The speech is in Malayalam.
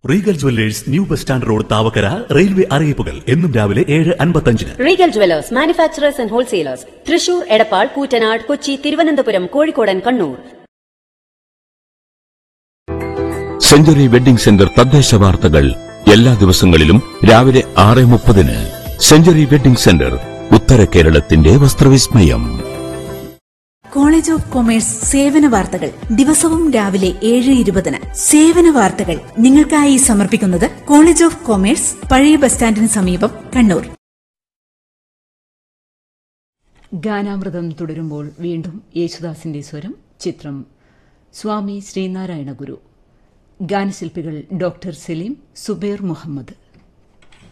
Regal jewellers new bus stand road Thavakkara railway അറിയിപ്പുകൾ എന്നും രാവിലെ 7:55. Regal jewellers manufacturers and wholesalers Thrissur, Edappal, Koottanad, Kochi, Thiruvananthapuram, Kozhikode, Kannur. Century wedding centre തദ്ദേശ വാർത്തകൾ എല്ലാ ദിവസങ്ങളിലും രാവിലെ 6:30. സെഞ്ചുറി വെഡ്ഡിംഗ് സെന്റർ, ഉത്തര കേരളത്തിന്റെ വസ്ത്രവിസ്മയം. കോളേജ് ഓഫ് കൊമേഴ്സ് സേവന വാർത്തകൾ ദിവസവും രാവിലെ 7:20. സേവന വാർത്തകൾ നിങ്ങൾക്കായി സമർപ്പിക്കുന്നത് കോളേജ് ഓഫ് കൊമേഴ്സ്, പഴയ ബസ് സ്റ്റാൻഡിന് സമീപം, കണ്ണൂർ. ഗാനാമൃതം തുടരുമ്പോൾ വീണ്ടും യേശുദാസിന്റെ സ്വരം. ചിത്രം സ്വാമി ശ്രീനാരായണ ഗുരു. ഗാനശില്പികൾ ഡോക്ടർ സലീം, സുബൈർ മുഹമ്മദ്.